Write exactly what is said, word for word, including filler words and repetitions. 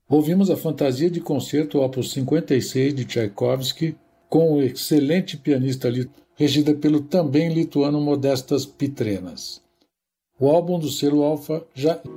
Ouvimos a Fantasia de Concerto opus cinquenta e seis de Tchaikovsky, com o excelente pianista regida pelo também lituano Modestas Pitrenas. O álbum do selo Alfa já